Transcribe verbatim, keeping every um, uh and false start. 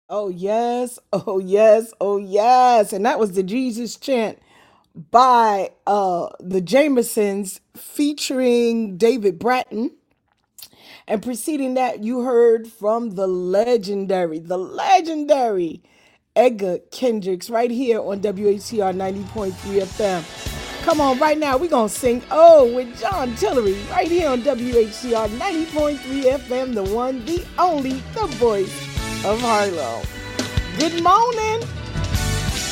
Oh, yes. Oh, yes. Oh, yes. And that was the Jesus chant by uh, the Jamesons featuring David Bratton. And preceding that, you heard from the legendary, the legendary Edgar Kendricks right here on W H C R ninety point three F M. Come on, right now, we're going to sing Oh with John Tillery right here on W H C R ninety point three F M, the one, the only, the voice of Harlow. Good morning.